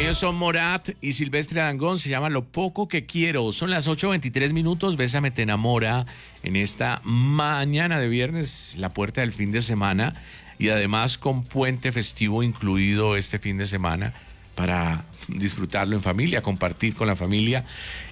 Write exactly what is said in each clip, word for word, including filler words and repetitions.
Ellos son Morat y Silvestre Dangond, se llama Lo Poco Que Quiero. Son las ocho veintitrés minutos, Bésame Te Enamora en esta mañana de viernes, la puerta del fin de semana, y además con puente festivo incluido este fin de semana para disfrutarlo en familia, compartir con la familia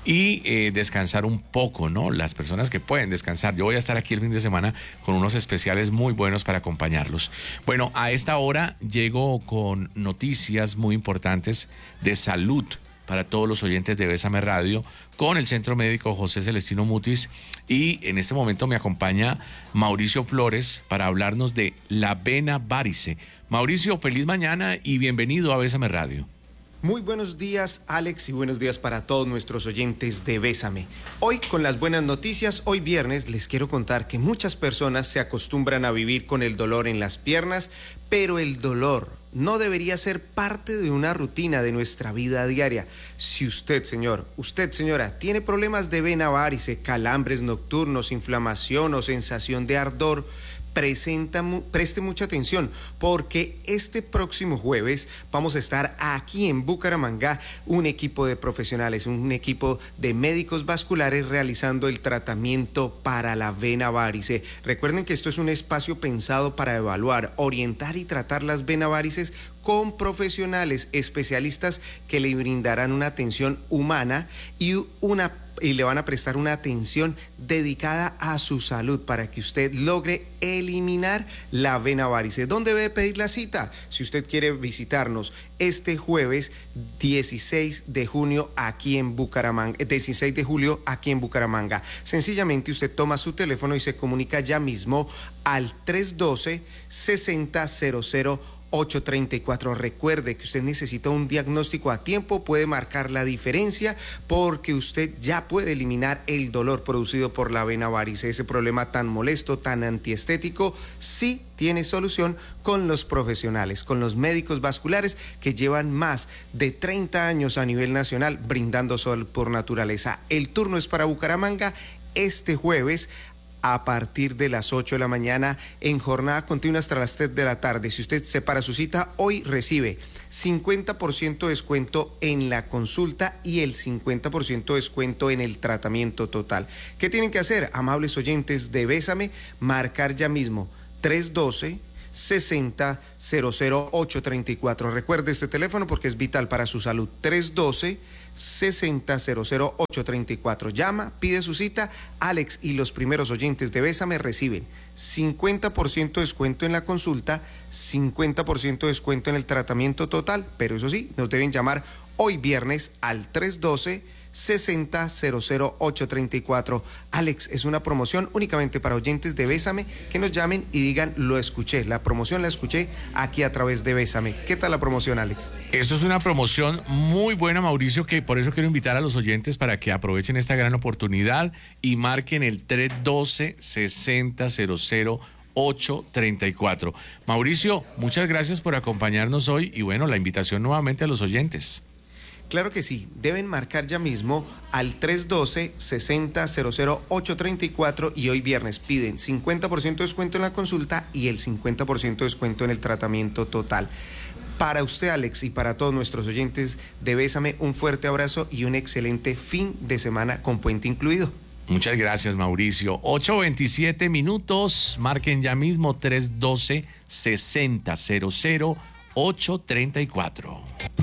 y eh, descansar un poco, ¿no? Las personas que pueden descansar. Yo voy a estar aquí el fin de semana con unos especiales muy buenos para acompañarlos. Bueno, a esta hora llego con noticias muy importantes de salud para todos los oyentes de Bésame Radio, con el Centro Médico José Celestino Mutis, y en este momento me acompaña Mauricio Flores para hablarnos de la vena varice. Mauricio, feliz mañana y bienvenido a Bésame Radio. Muy buenos días, Alex, y buenos días para todos nuestros oyentes de Bésame. Hoy, con las buenas noticias, hoy viernes, les quiero contar que muchas personas se acostumbran a vivir con el dolor en las piernas, pero el dolor no debería ser parte de una rutina de nuestra vida diaria. Si usted, señor, usted, señora, tiene problemas de vena varice, calambres nocturnos, inflamación o sensación de ardor, Presenta, preste mucha atención, porque este próximo jueves vamos a estar aquí en Bucaramanga, un equipo de profesionales, un equipo de médicos vasculares realizando el tratamiento para la vena varice. Recuerden que esto es un espacio pensado para evaluar, orientar y tratar las venas varices con profesionales especialistas que le brindarán una atención humana y una y le van a prestar una atención dedicada a su salud para que usted logre eliminar la vena varice. ¿Dónde debe pedir la cita? Si usted quiere visitarnos este jueves dieciséis de junio aquí en Bucaramanga, dieciséis de julio aquí en Bucaramanga, sencillamente usted toma su teléfono y se comunica ya mismo al tres uno dos, seis cero cero cero ocho tres cuatro. Recuerde que usted necesita un diagnóstico a tiempo, puede marcar la diferencia porque usted ya puede eliminar el dolor producido por la vena varice. Ese problema tan molesto, tan antiestético, sí tiene solución con los profesionales, con los médicos vasculares que llevan más de treinta años a nivel nacional brindando sol por naturaleza. El turno es para Bucaramanga este jueves a partir de las ocho de la mañana en jornada continua hasta las tres de la tarde. Si usted separa su cita, hoy recibe cincuenta por ciento de descuento en la consulta y el cincuenta por ciento de descuento en el tratamiento total. ¿Qué tienen que hacer, amables oyentes de Bésame? Marcar ya mismo tres uno dos, seis cero cero cero ocho tres cuatro. Recuerde este teléfono porque es vital para su salud. tres uno dos, seis cero cero cero ocho tres cuatro. Llama, pide su cita. Alex y los primeros oyentes de Bésame reciben cincuenta por ciento de descuento en la consulta, cincuenta por ciento de descuento en el tratamiento total, pero eso sí, nos deben llamar hoy viernes al tres uno dos, seis cero cero ocho tres cuatro. Alex, es una promoción únicamente para oyentes de Bésame que nos llamen y digan: lo escuché, la promoción la escuché aquí a través de Bésame. ¿Qué tal la promoción, Alex? Esto es una promoción muy buena, Mauricio, que por eso quiero invitar a los oyentes para que aprovechen esta gran oportunidad y marquen el tres uno dos, seis cero cero ocho tres cuatro. Mauricio, muchas gracias por acompañarnos hoy y bueno, la invitación nuevamente a los oyentes. Claro que sí, deben marcar ya mismo al tres uno dos, seis cero cero ocho tres cuatro y hoy viernes piden cincuenta por ciento de descuento en la consulta y el cincuenta por ciento de descuento en el tratamiento total. Para usted, Alex, y para todos nuestros oyentes de Bésame, un fuerte abrazo y un excelente fin de semana con puente incluido. Muchas gracias, Mauricio. ocho veintisiete minutos, marquen ya mismo tres uno dos, seis cero cero ocho tres cuatro.